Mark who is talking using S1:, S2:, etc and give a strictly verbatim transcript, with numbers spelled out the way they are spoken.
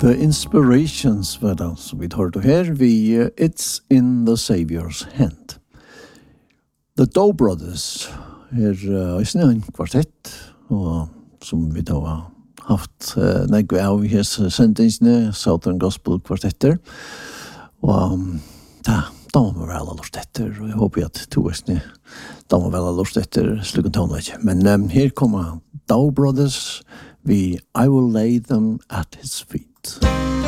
S1: The Inspirations var det som vi tar det her. Vi, uh, It's in the Savior's Hand. The Doe Brothers er uh, en kvartett, og som vi da har haft uh, negve av i hese sendingsene, Southern Gospel kvartetter. Og um, da, da må vi vel ha lort etter, og jeg håper at to versene, da må vi vel ha lort etter slukken tånd, vet ikke. Men um, her kommer Doe Brothers, vi I Will Lay Them at His Feet.